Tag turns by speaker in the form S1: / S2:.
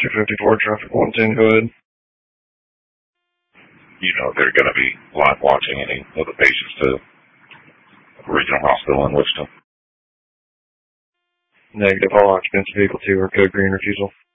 S1: 254, traffic 110, go ahead.
S2: You know they're going to be live watching any of the patients to the regional hospital in Wichita.
S1: Negative, all occupants, vehicle 2 are code green refusal.